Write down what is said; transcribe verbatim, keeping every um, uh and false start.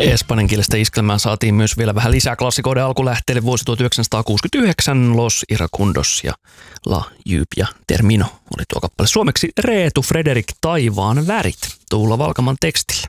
Espanjankielistä iskelmää saatiin myös vielä vähän lisää klassikoiden alkulähteelle. Vuosi tuhatyhdeksänsataakuusikymmentäyhdeksän, Los Iracundos ja La Lluvia Terminó oli tuo kappale. Suomeksi Reetu Frederik Taivaan värit Tuula Valkaman tekstillä.